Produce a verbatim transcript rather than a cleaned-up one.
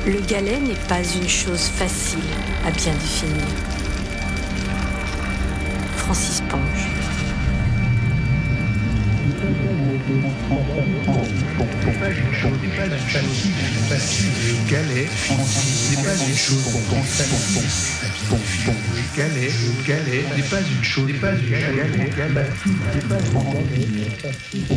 Le galet n'est pas une chose facile à bien définir. Francis Ponge. n'est pas une chose, n'est pas une chose facile. Le galet, n'est pas une chose facile. Le galet, le galet n'est pas une chose, n'est pas une galet, n'est pas une galet.